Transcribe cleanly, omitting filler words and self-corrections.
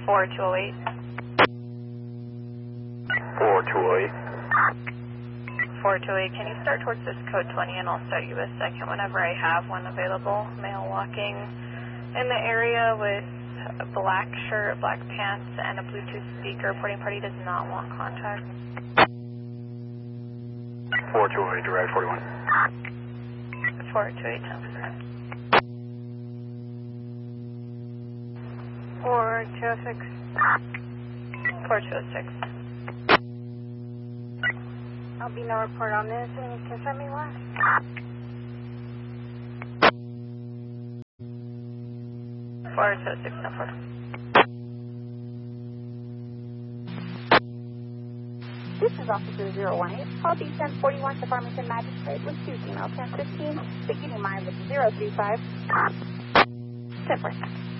4208. 4208. 4208, can you start towards this code 20 and I'll start you a second whenever I have one available. Male walking in the area with a black shirt, black pants, and a Bluetooth speaker. Reporting party does not want contact. 4208, direct 41. 4208, 10%. 4206. 4206. I'll be no report on this, and you can send me one. Forward to 604. This is Officer 018. Call D1041 to Farmington Magistrate with 2 female 1015, beginning mileage 035. 10%.